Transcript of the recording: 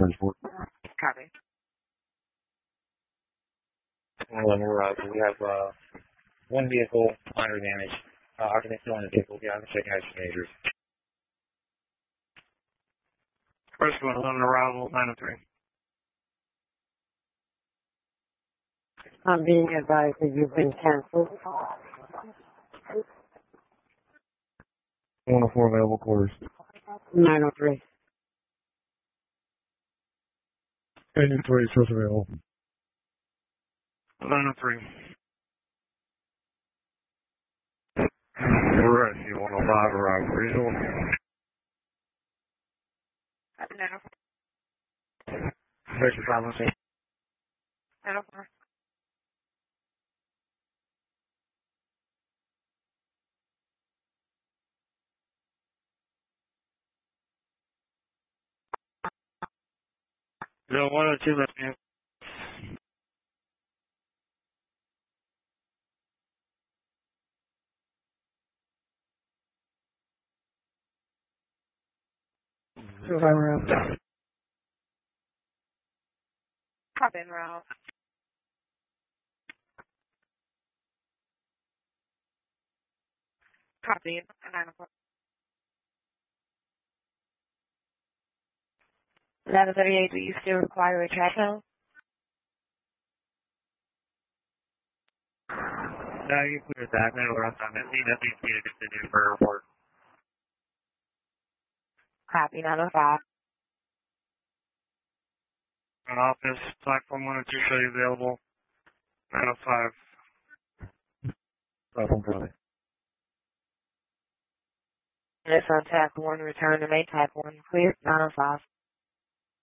transport. Copy. Well, we have one vehicle, minor damage. Occupants still in the vehicle. Yeah, I'm checking out some majors. First one on arrival, 903. I'm being advised that you've been canceled. 104 available quarters. 903. 83 still available. 903. Rescue 105 arrival visual. Copy 904. Section 516. 904. No, 102 left me. Survivor up. Copy en route. Copy 904. 1138, do you still require a track home? No, you cleared that. No, we're on time. That needs to be a continue for report. Copy 905. On office, platform 1 and 2 show you available. 905. Platform 20. Yes, on tap 1, return to main type 1, clear 905.